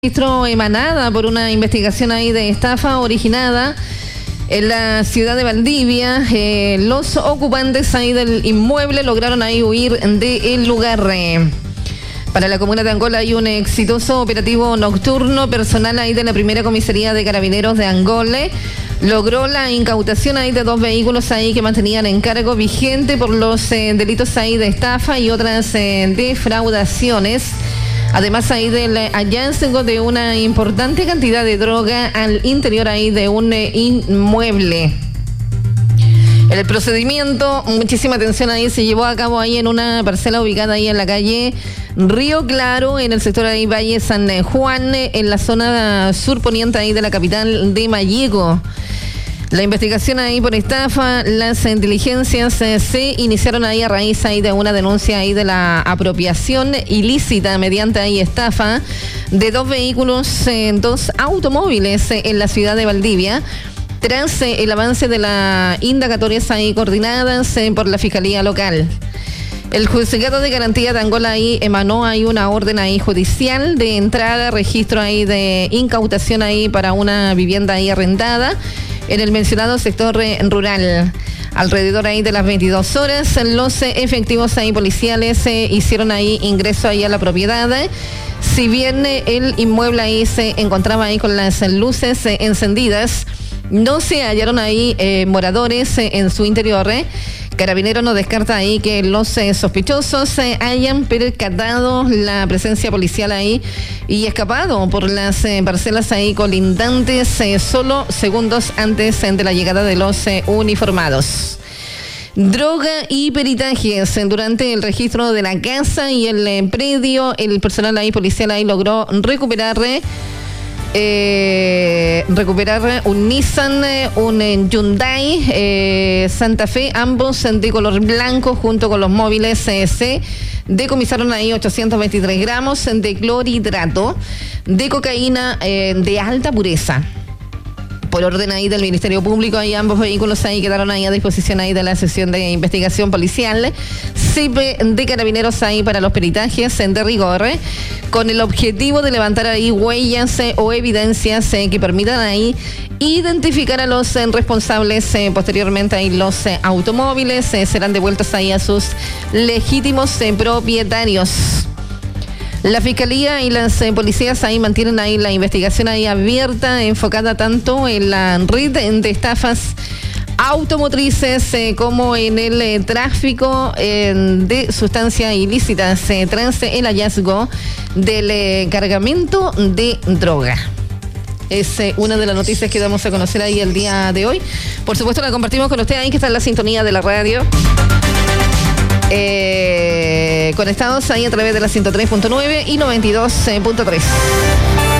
Registro emanada por una investigación ahí de estafa originada en la ciudad de Valdivia. Los ocupantes ahí del inmueble lograron ahí huir del lugar. Para la comuna de Angola hay un exitoso operativo nocturno. Personal ahí de la primera comisaría de carabineros de Angola logró la incautación ahí de 2 vehículos ahí que mantenían encargo vigente por los delitos ahí de estafa y otras defraudaciones. Además ahí del hallazgo de una importante cantidad de droga al interior ahí de un inmueble. El procedimiento, muchísima atención ahí, se llevó a cabo ahí en una parcela ubicada ahí en la calle Río Claro, en el sector ahí Valle San Juan, en la zona surponiente ahí de la capital de Malleco. La investigación ahí por estafa, las diligencias se iniciaron ahí a raíz ahí de una denuncia ahí de la apropiación ilícita mediante ahí estafa de 2 vehículos, 2 automóviles en la ciudad de Valdivia. Tras el avance de las indagatorias ahí coordinadas por la Fiscalía Local. El Juzgado de Garantía de Angola ahí emanó ahí una orden ahí judicial de entrada, registro ahí de incautación ahí para una vivienda ahí arrendada en el mencionado sector rural. Alrededor ahí de las 22 horas, los efectivos ahí policiales hicieron ahí ingreso ahí a la propiedad. Si bien el inmueble ahí se encontraba ahí con las luces encendidas, no se hallaron ahí moradores en su interior. Carabinero no descarta ahí que los sospechosos hayan percatado la presencia policial ahí y escapado por las parcelas ahí colindantes solo segundos antes de la llegada de los uniformados. Droga y peritajes. Durante el registro de la casa y el predio, el personal ahí policial ahí logró recuperar un Nissan, un Hyundai Santa Fe, ambos de color blanco, junto con los móviles. Se decomisaron ahí 823 gramos de clorhidrato de cocaína de alta pureza. Por orden ahí del Ministerio Público, ahí ambos vehículos ahí quedaron ahí a disposición ahí de la sección de investigación policial, CIP de Carabineros ahí para los peritajes de rigor, con el objetivo de levantar ahí huellas o evidencias que permitan ahí identificar a los responsables. Posteriormente ahí los automóviles serán devueltos ahí a sus legítimos propietarios. La Fiscalía y las policías ahí mantienen ahí la investigación ahí abierta, enfocada tanto en la red de estafas automotrices como en el tráfico de sustancias ilícitas tras el hallazgo del cargamento de droga. Es una de las noticias que damos a conocer ahí el día de hoy. Por supuesto la compartimos con usted ahí que está en la sintonía de la radio. Conectados ahí a través de la 103.9 y 92.3.